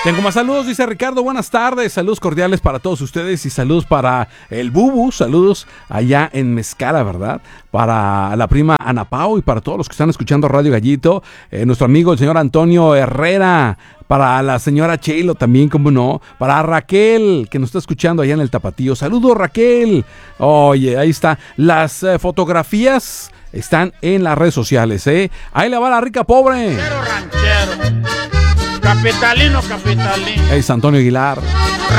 Tengo más saludos, dice Ricardo, buenas tardes, saludos cordiales para todos ustedes y saludos para el Bubu, saludos allá en Mezcala, ¿verdad? Para la prima Ana Pau y para todos los que están escuchando Radio Gallito, nuestro amigo el señor Antonio Herrera, para la señora Chelo también, como no, para Raquel, que nos está escuchando allá en el Tapatío, saludos Raquel, oye, ahí está, las fotografías están en las redes sociales, ahí le va la rica pobre. Ranchero. Capitalino. Es Antonio Aguilar.